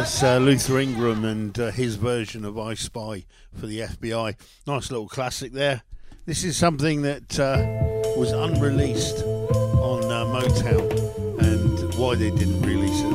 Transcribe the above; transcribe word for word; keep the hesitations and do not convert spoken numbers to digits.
There's uh, Luther Ingram and uh, his version of I Spy for the F B I. Nice little classic there. This is something that uh, was unreleased on uh, Motown, and why they didn't release it